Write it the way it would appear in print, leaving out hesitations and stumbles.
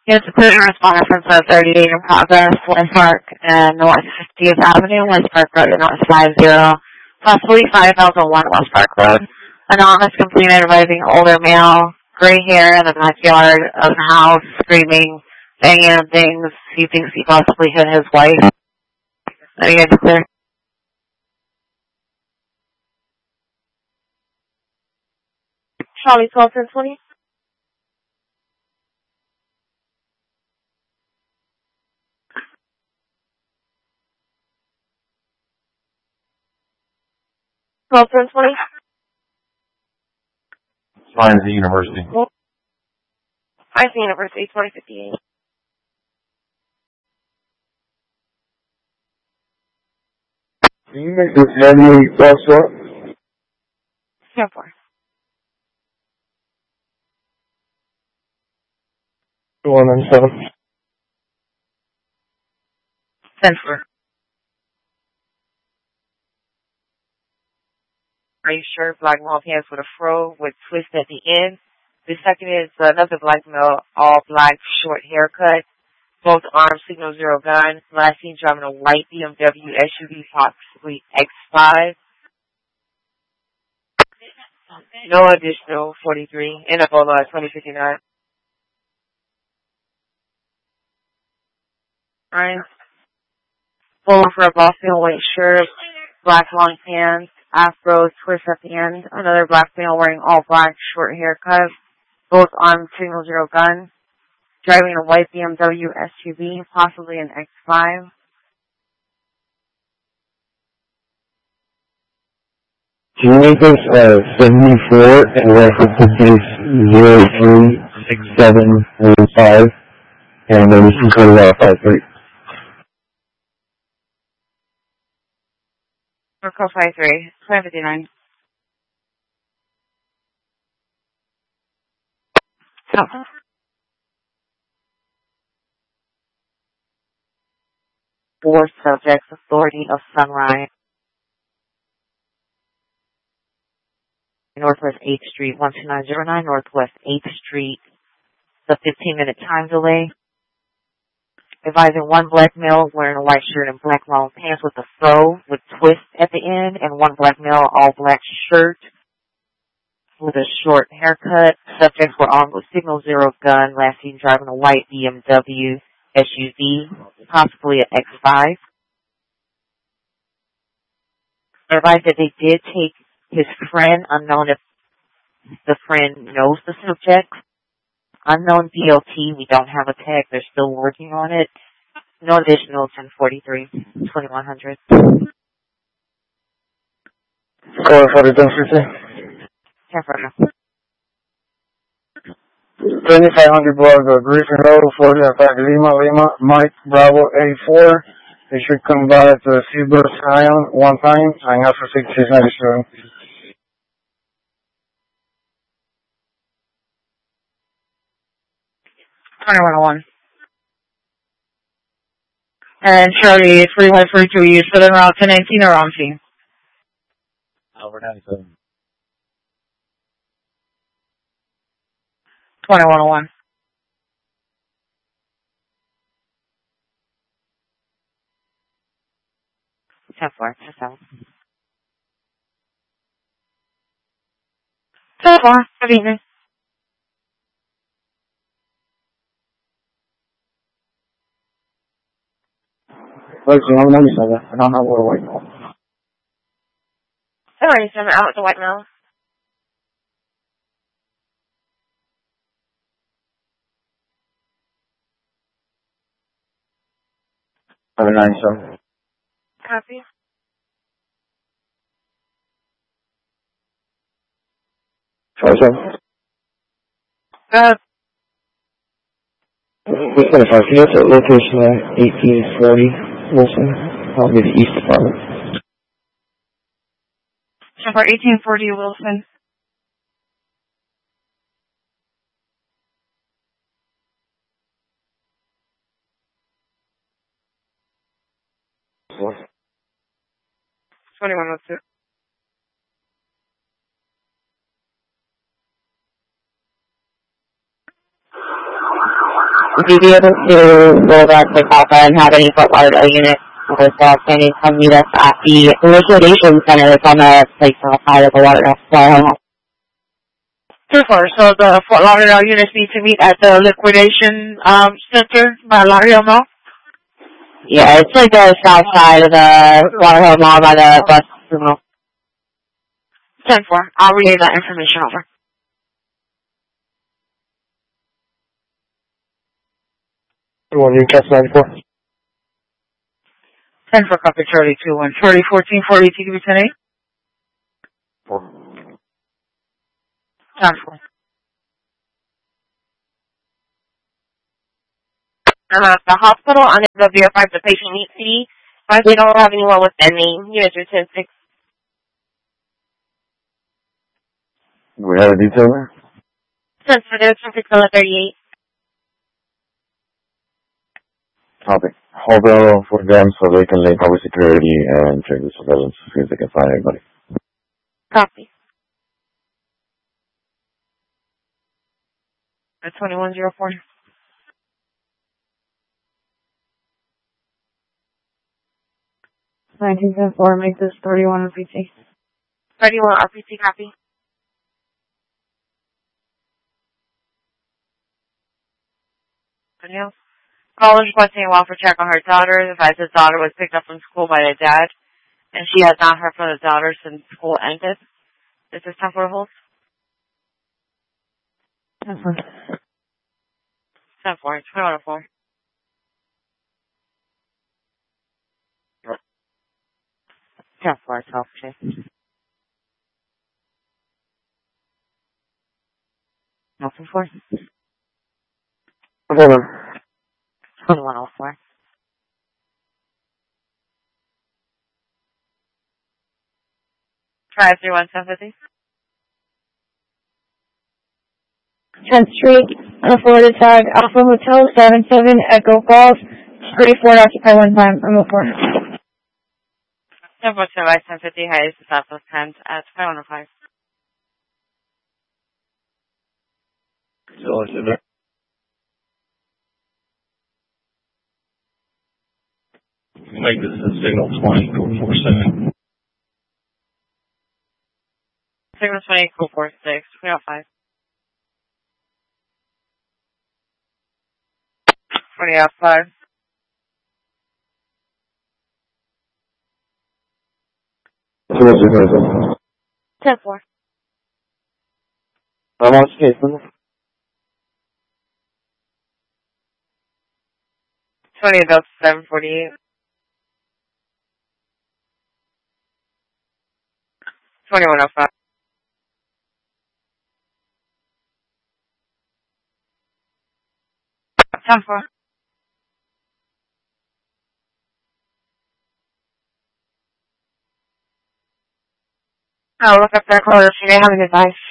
Yes, the current responder from 38 in progress, West Park and North 50th Avenue, West Park Road, North 50, possibly 5001 West Park Road. Anonymous complainant advising older male, gray hair in the backyard of the house, screaming, banging on things. He thinks he possibly hit his wife. Are you guys clear? Charlie 12-20. 12-20. Signs the University. I see University 2058. Can you make this manually crosswalk? 10-4. 2197. 10-4. Are you sure? Black male pants with a fro with twist at the end. The second is another black male, all black, short haircut. Both arms, signal 0 gun. Last seen driving a white BMW SUV, possibly X5. No additional 43. Ebola 2059. Alright. Pulling for a Boston white shirt, black long pants, afro twist at the end. Another black male wearing all black, short haircut. Both arms, signal 0 gun. Driving a white BMW SUV, possibly an X5. Can you make this 74 and reference to case 036745 and then you can code it out 53. Circle 53, 559. Oh. Four subjects, authority of Sunrise. Northwest 8th Street, 12909, Northwest 8th Street. The 15-minute time delay. Advising one black male wearing a white shirt and black long pants with a fro with twist at the end, and one black male all black shirt with a short haircut. Subjects were armed with signal 0 gun, last seen driving a white BMW SUV, possibly an X5. Advised that they did take his friend, unknown if the friend knows the subject. Unknown DLT, we don't have a tag, they're still working on it. No additional 1043, 2100. Code 4250. 2500 block of Griffin Road, Florida, Lima, Mike, Bravo, 84. They should come by to Seabird Scion one time. Hang out for 6697. 2101. And Charlie 4142, you still en route to 19 or on scene? Over 97. 2101. Ten four. Good evening. Listen, I'm 97. I don't know where white male. 97 out with the white male. Have a 97. Copy. Try some. What's 25? Can you get location at 1840 Wilson? I'll be the East Department. For 1840 Wilson. What? 2102. Would you be able to roll back to Papa and have any Fort Lauderdale unit with standing come meet us at the liquidation center that's on the place outside of the Lauderdale? Sure. So the Fort Lauderdale units need to meet at the liquidation center by Lauderdale Mall? Yeah, it's like the south side of the Lauderdale Mall by the bus terminal. 10-4. I'll relay that information over. Newcastle 94. 10-4 copy Charlie 2-1. Charlie 1440 TQB 10-8. 10-4. The hospital on the verified the patient needs CD, but we don't have anyone with that name. Units are 10-6. Do we have a detail there? 10-4, they're 10-6, 38. Copy. Hold on for them so they can link public security and check the surveillance to see if they can find anybody. Copy. 2104. 19-4, make this 31 RPT. 31 RPT copy. Anything else? Caller requesting a welfare check on her daughter. Advised his daughter was picked up from school by her dad, and she has not heard from the daughter since school ended. Is this time for a hold? 10-4. 10-4. 2104. Yeah, for itself, check. Nothing for 2104. Try 31750. 10th Street, Florida tag, Alpha Hotel 77 Echo Falls, 34 occupy 1 time, remote 4. 10-4 to advise 1050 high is the Southwest 10 at 2105. Make this a signal 20-447. Signal 20, cool 46, 305. 2005. 10-4. How much case number? 20 adults, 748. 2105. 10-4. I'll look up their callers. You may have a good night.